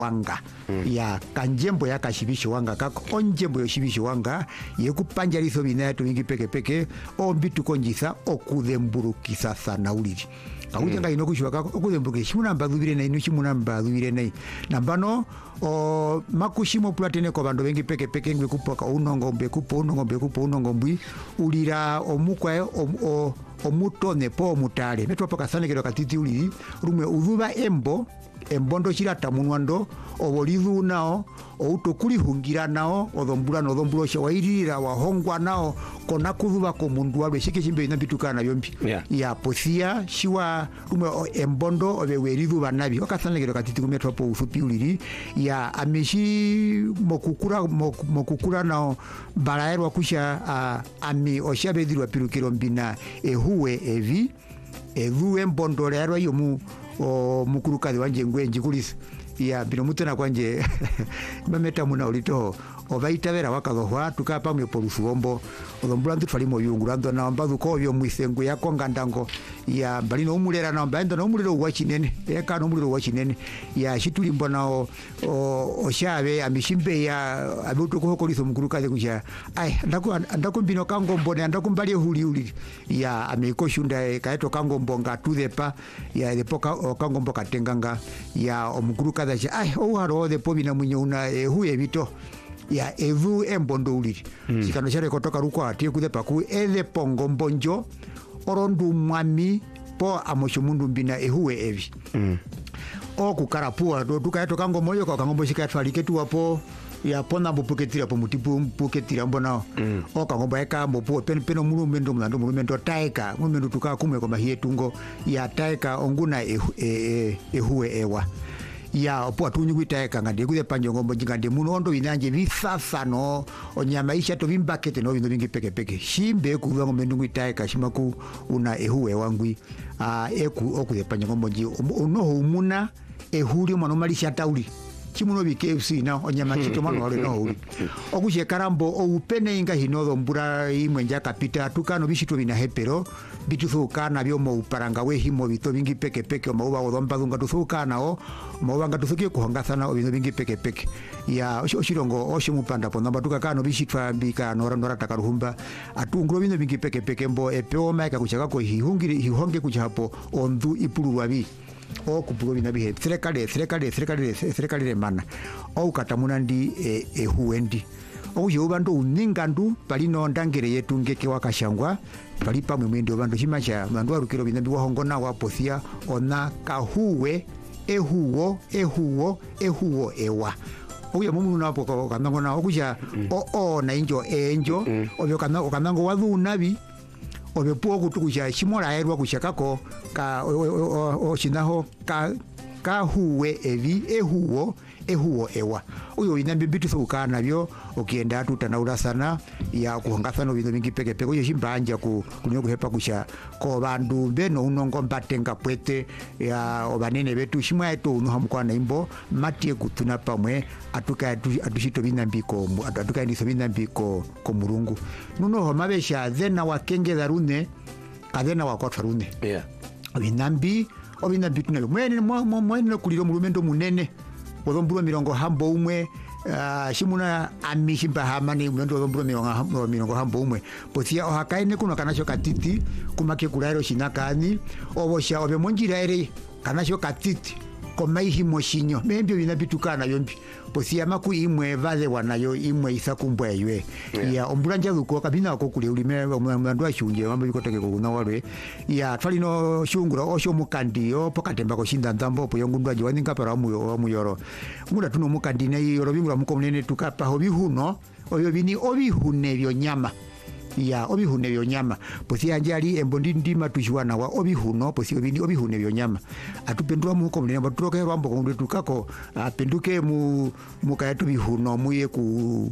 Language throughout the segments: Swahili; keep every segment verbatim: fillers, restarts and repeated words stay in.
wanga mm. ya kanjembo ya kashibisho wanga kako onjembo yo shibisho wanga yekupanjalizo binatu bingi peke peke ombitu konjisa okudhemburukisa sana uliri kakuja mm. ino kushwa kako okudhemburukisa shimuna mbadhubire na inu shimuna mbadhubire na nambano o makushimo platene ko bando bengi peke peke ngwe kupoka unongo mbe kupo unongo mbe kupo unongo mbwi ulira omukwa o omutone po mutale metwa pakasane kero katiti uliri rumwe uvuba embo embondo chirata munwando obolizu nao outokuli hungira nao odombula no dombulo shawairira wahongwa nao kona kuvuba ko mundu wabe shike chimbe inabitukana yombi yeah. ya posia shiwa rumwe embondo obewerizu banabi wakasane kero katiti kumetwa po ufupi uliri ya ameshi mokukura mok, mokukura nao balaerwa kusha uh, ami oshabedirwa pirukiro mbina ehuwe evi evuwe mbondo lero yomu o mukurukazi wanje ngwenji kulisa ya bino mutena kwanje mameta muna ulito ovaitavera wakalohwa tukapa mwe polusubombo odombula ntufali mo yungurando na ambazu ko byo mwisengu yakonga ndango ya balino umulera na mbanda no umuliro wachinene eka no umuliro wachinene ya shituli mbona o oshabe amishimbe ya abuto ko koliso mukurukazi kuja ai ndako ndako mbino kango mbone ndako mbali huli huli ya ameko shunda kaeto kango mbonga tuzepa ya depoka kango mboka tenganga ya omukurukazi ai o haro de pobina munyo una e, huye bito ya evu embondo uliri mm. sikano chare kotoka ruko ati kude paku ele pongo mbonjo orondu mwami po amoshumundu mbina ehuwe evi mm. o kukarapua do tukaeto kango moyo kwa kango boshika twalike tu hapo ya pona bupuketira po mutipu mpuketira mbona mm. o kango baeka mbopo pen peno mulu mendo mlando mulu mendo taika mulu tuka kumwe kwa mahietungo ya taika onguna ehu, e, e, ehuwe ewa ya opo atunyu kuitaeka ngande kude panjongo mbongande muno ondo inanje visasa no onyama isha to bimbakete no bino bingi peke peke shimbe kuva ngombe ndungu itaeka shimaku una ehuwe wangwi a uh, eku okude panjongo mbonji ono humuna ehuri mano malisha tauli chimuno bi K F C na onyama chito mano wale no uri okuje karambo o upene inga hinodo mbura imwe nja kapita tukano bishito bina hepero bituzukana byo mo uparanga we himo bito bingi peke peke mo uba odomba dunga tuzukana o mo banga tuzuki kuhangasana o bino bingi peke peke ya oshirongo oshimupanda ponda batuka kano bishitwa bika nora nora takaruhumba atungro bino bingi peke peke mbo epeo maika kuchaka ko hihungiri hihonge kuchapo ondu ipulwa bi o kupugo bina bihe serikali serikali serikali serikali mana o katamuna ndi e, e huendi o yobando uningandu palino ndangere yetu ngeke wakashangwa pali pamwe mwendo bando chimacha bandu arukiro bina biwa hongona wa posia ona kahuwe ehuwo ehuwo ehuwo ewa oya mumu napo kanangona okuja o o na injo enjo obyo kana kanango wadhu nabi obepuo kutukuja shimora erwa kushakako ka oshinaho ka ka huwe evi ehuwo ehuwo ewa uyo inambi bitu sukana byo okienda tutanaura sana ya kuhangasana bino bingi peke peke uyo shimbanja ku kunyo kuhepa kusha ko bandu beno unongo mbatenga pwete ya obanene betu shimwa eto uno hamukwana imbo matie kutuna pamwe atuka atushito binambi ko atuka ndiso binambi ko ko murungu nuno homabesha zena wakenge darune kadena wakotwa rune yeah binambi obinambi tunelo mwene mwene kuliro mulumendo munene odombulo mirongo hambo umwe uh, shimuna amishimba hamani mwendo odombulo mirongo mirongo hambo umwe posia ohakaine kuno kanasho katiti kumake kulairo shinakani obosha obe monjira ere kanasho katiti komaihi moshinyo membyo binabitukana yombi posia maku imwe vale wanayo imwe isakumbwa ywe yeah. ya ombulanja luko kabina ko kule ulime mwandu ashunje mambo bikoteke ko kuna walwe ya twalino shungura osho mukandiyo pokatemba ko shinda ndambo po yongundwa jiwaninga para mu muyoro ngula tuno mukandi ne yoro bingura mukomnene tukapa hobihuno oyo bini obihune byo nyama ya obihune byo nyama posia njali embondi ndima tushwana wa obihuno posia bini obihune byo nyama atupendwa mu komnene baturoke rambo ko tukako apenduke mu mukayetu bihuno muye ku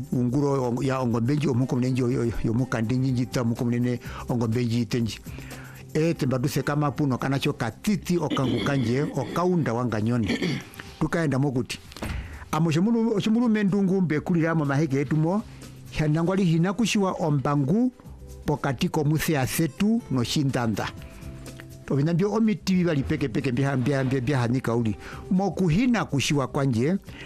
unguro ya ongombenji omukomnene yo yo mukandi njita mukomnene ongombenji tenji ete baduse kama puno kanacho katiti okangukanje okaunda wanganyoni tukaenda mokuti amoshimulu oshimulu mendungu mbekulira mu mahege etumo hanangwali hina kushiwa ombangu pokati ko muthea setu no shindanda obina ndio omiti bali peke peke bihambia bia hanika uli mokuhina kushiwa kwanje